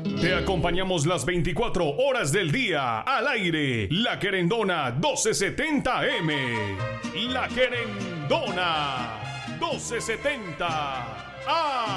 Te acompañamos las 24 horas del día al aire. La Querendona 1270M. La Querendona 1270 AM.